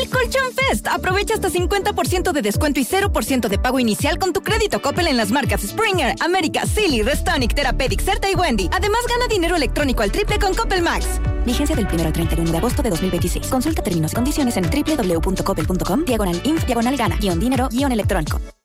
el Colchón Fest. Aprovecha hasta 50% de descuento y 0% de pago inicial con tu crédito Coppel en las marcas Springer, América, Silly, Restonic, Therapeutic, Certa y Wendy. Además, gana dinero electrónico al triple con Coppel Max. Vigencia del 1 al 31 de agosto de 2026. Consulta términos y condiciones en www.coppel.com/inf/gana-dinero-electrónico.